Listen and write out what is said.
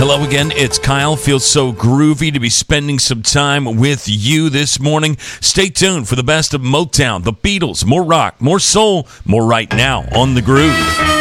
Hello again, it's Kyle. Feels so groovy to be spending some time with you this morning. Stay tuned for the best of Motown, the Beatles, more rock, more soul, more right now on The Groove.